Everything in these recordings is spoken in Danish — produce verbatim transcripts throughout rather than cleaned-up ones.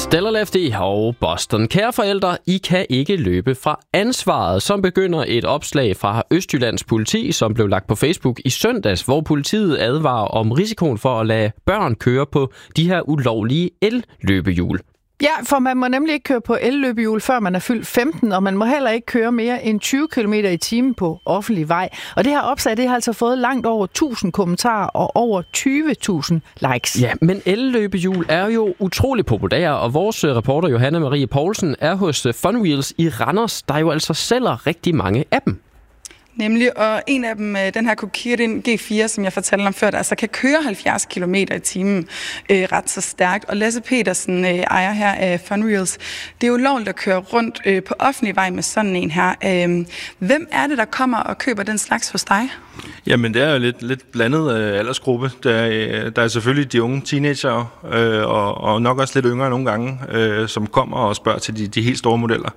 Stellar Lefty og Boston. Kære forældre, I kan ikke løbe fra ansvaret, som begynder et opslag fra Østjyllands politi, som blev lagt på Facebook i søndags, hvor politiet advarer om risikoen for at lade børn køre på de her ulovlige el-løbehjul. Ja, for man må nemlig ikke køre på el-løbehjul, før man er fyldt femten, og man må heller ikke køre mere end tyve kilometer i timen på offentlig vej. Og det her opslag, det har altså fået langt over tusind kommentarer og over tyve tusind likes. Ja, men el-løbehjul er jo utrolig populære, og vores reporter Johanne Marie Poulsen er hos Fun Wheels i Randers, der jo altså sælger rigtig mange af dem. Nemlig, og en af dem, den her Kukirin G fire, som jeg fortalte om før, der altså kan køre halvfjerds kilometer i timen øh, ret så stærkt. Og Lasse Petersen, øh, ejer her af Fun Wheels, det er jo lovligt at køre rundt øh, på offentlig vej med sådan en her. Øh, hvem er det, der kommer og køber den slags hos dig? Jamen, det er jo lidt, lidt blandet øh, aldersgruppe. Der er, der er selvfølgelig de unge teenager, øh, og, og nok også lidt yngre nogle gange, øh, som kommer og spørger til de, de helt store modeller.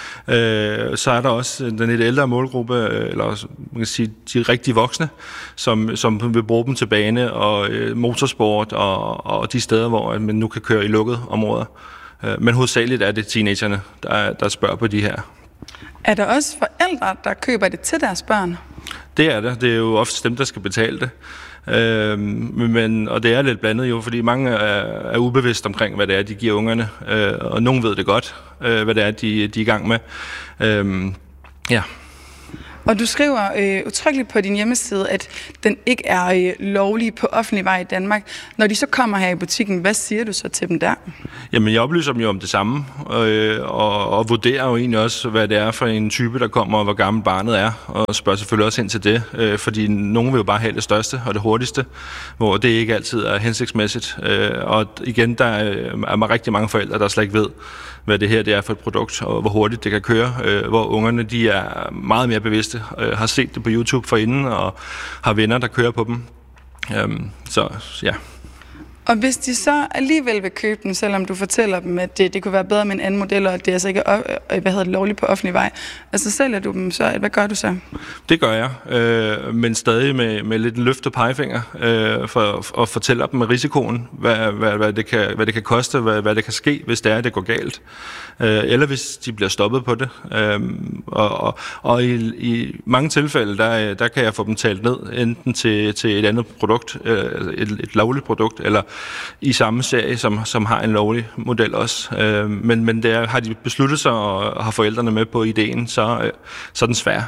Øh, så er der også den lidt ældre målgruppe, eller man kan sige de rigtig voksne, som, som vil bruge dem til bane og øh, motorsport og, og de steder, hvor man nu kan køre i lukkede områder. Øh, men hovedsageligt er det teenagerne, der, der spørger på de her. Er der også forældre, der køber det til deres børn? Det er det. Det er jo ofte dem, der skal betale det. Øh, men, og det er lidt blandet jo, fordi mange er, er ubevidste omkring, hvad det er, de giver ungerne. Øh, og nogen ved det godt, øh, hvad det er, de, de er i gang med. Øh, ja. Og du skriver øh, utryggeligt på din hjemmeside, at den ikke er øh, lovlig på offentlig vej i Danmark. Når de så kommer her i butikken, hvad siger du så til dem der? Jamen, jeg oplyser dem jo om det samme, øh, og, og vurderer jo egentlig også, hvad det er for en type, der kommer, og hvor gammel barnet er, og spørger selvfølgelig også ind til det, øh, fordi nogen vil jo bare have det største og det hurtigste, hvor det ikke altid er hensigtsmæssigt. Øh, og igen, der er rigtig mange forældre, der slet ikke ved, hvad det her det er for et produkt, og hvor hurtigt det kan køre, øh, hvor ungerne de er meget mere bevidste, øh, har set det på YouTube forinden, og har venner, der kører på dem. Øhm, så ja. Og hvis de så alligevel vil købe den, selvom du fortæller dem, at det, det kunne være bedre med en anden model, og at det altså ikke er hvad hedder det, lovligt på offentlig vej, altså sælger du dem så, hvad gør du så? Det gør jeg, øh, men stadig med, med lidt løft og pegefinger, øh, for at fortælle dem med risikoen, hvad, hvad, hvad, det kan, hvad det kan koste, hvad, hvad det kan ske, hvis det er, det går galt. Øh, eller hvis de bliver stoppet på det. Øh, og og, og i, i mange tilfælde, der, der kan jeg få dem talt ned, enten til, til et andet produkt, øh, et, et lovligt produkt, eller i samme serie, som, som har en lovlig model også. Øh, men men der har de besluttet sig og har forældrene med på ideen, så, øh, så er den svær.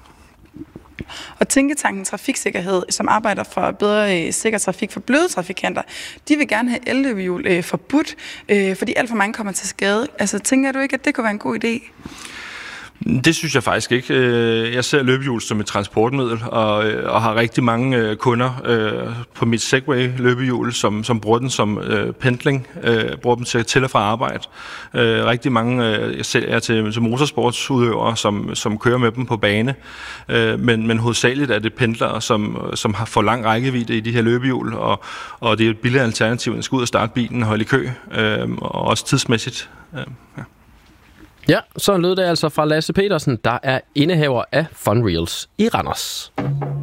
Og Tænketanken Trafiksikkerhed, som arbejder for bedre øh, sikker trafik for bløde trafikanter, de vil gerne have elløbehjul øh, forbudt, øh, fordi alt for mange kommer til skade. Altså, tænker du ikke, at det kunne være en god idé? Det synes jeg faktisk ikke. Jeg ser løbehjul som et transportmiddel, og, og har rigtig mange kunder øh, på mit Segway-løbehjul, som, som bruger den som øh, pendling, øh, bruger dem til, til og fra arbejde. Øh, rigtig mange øh, jeg sælger til, til motorsportsudøvere, som, som kører med dem på bane, øh, men, men hovedsageligt er det pendlere, som, som har for lang rækkevidde i de her løbehjul, og, og det er et billigt alternativ, at skal ud og starte bilen og holde i kø, øh, og også tidsmæssigt. Øh, ja. Ja, så lød det altså fra Lasse Petersen, der er indehaver af Fun Wheels i Randers.